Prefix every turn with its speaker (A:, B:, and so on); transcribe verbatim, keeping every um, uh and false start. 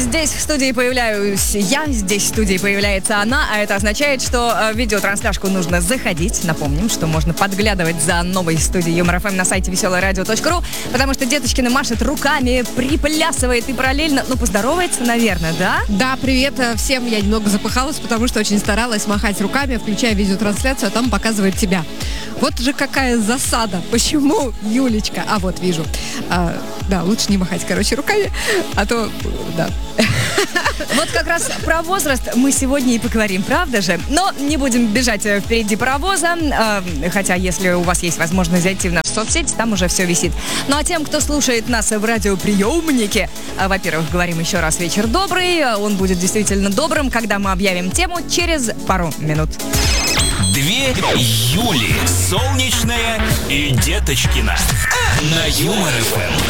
A: Здесь в студии появляюсь я, здесь в студии появляется она, а это означает, что э, видеотрансляшку нужно заходить. Напомним, что можно подглядывать за новой студией Юмор ФМ на сайте веселое радио точка ру, потому что Деточкина машет руками, приплясывает и параллельно, ну, поздоровается, наверное, да?
B: Да, привет всем. Я немного запыхалась, потому что очень старалась махать руками, включая видеотрансляцию, а там показывает тебя. Вот же какая засада. Почему, Юлечка? А, вот, вижу. А, да, лучше не махать, короче, руками, а то, да.
A: Вот как раз про возраст мы сегодня и поговорим, правда же? Но не будем бежать впереди паровоза, э, хотя если у вас есть возможность зайти в нашу соцсеть, там уже все висит. Ну а тем, кто слушает нас в радиоприемнике, э, во-первых, говорим еще раз вечер добрый, он будет действительно добрым, когда мы объявим тему через пару минут.
C: Две Юли, Солнечная и Деточкина на Юмор ФМ.